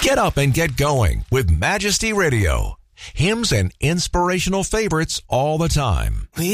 Get up and get going with Majesty Radio. Hymns and inspirational favorites all the time.